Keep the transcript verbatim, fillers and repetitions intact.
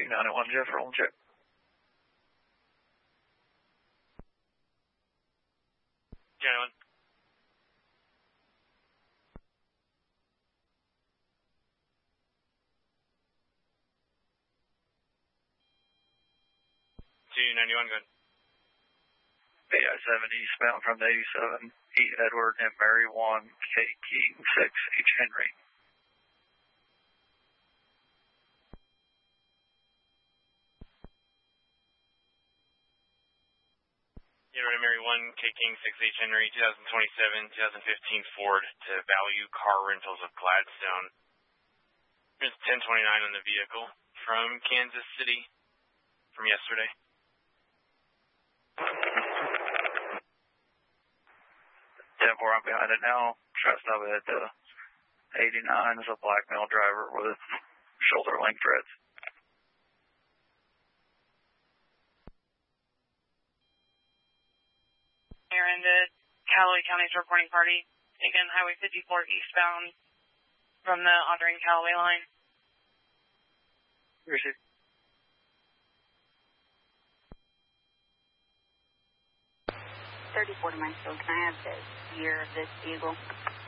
two ninety-one Jeff, roll and check. Gentlemen. two ninety-one, good. B I seven eastbound from the eighty-seven, E. Edward and Mary one, K King six, H. Henry. Edward and Mary one, K King six, H. Henry, twenty twenty-seven, twenty fifteen Ford to Value Car Rentals of Gladstone. There's ten twenty-nine on the vehicle from Kansas City from yesterday. ten four, I'm behind it now. Try to stop it at the eighty-nine is a black male driver with shoulder length threads. Here in the Callaway County's reporting party. Again, Highway fifty-four eastbound from the Andre and Callaway line. Received. thirty-four to Mansfield. Can I have the year of this vehicle?